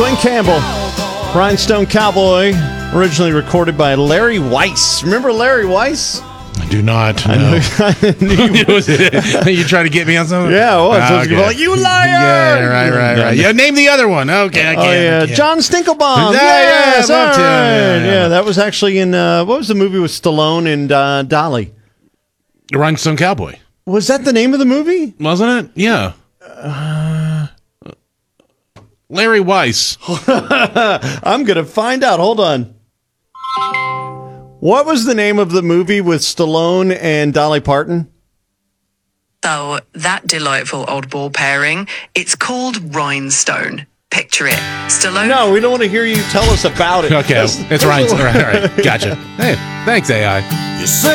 Glenn Campbell, Rhinestone Cowboy, originally recorded by Larry Weiss. Remember Larry Weiss? I do not. I No. knew You trying to get me on something? Yeah, it was. I was Okay. like, you liar! Yeah, right. Yeah, name the other one. Okay, I can't. Oh, yeah. I can't. John Stinkelbaum. Yeah, Yes, I loved all him. right. Yeah. Yeah, that was actually in, what was the movie with Stallone and Dolly? The Rhinestone Cowboy. Was that the name of the movie? Wasn't it? Yeah. Larry Weiss. I'm going to find out. Hold on. What was the name of the movie with Stallone and Dolly Parton? So, that delightful oddball pairing, it's called Rhinestone. Picture it. Stallone. No, we don't want to hear you tell us about it. Okay, it's Rhinestone. All right. Gotcha. Hey, thanks, AI.